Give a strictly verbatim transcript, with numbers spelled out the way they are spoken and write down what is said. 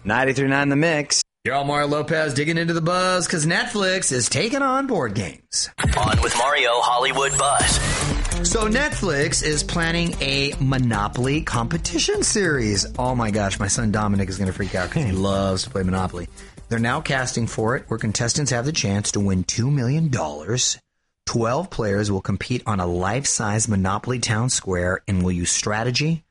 ninety-three point nine The Mix. You're all Mario Lopez digging into the buzz because Netflix is taking on board games. On with Mario Hollywood Buzz. So Netflix is planning a Monopoly competition series. Oh my gosh, my son Dominic is going to freak out because he loves to play Monopoly. They're now casting for it where contestants have the chance to win two million dollars. twelve players will compete on a life-size Monopoly town square and will use strategy,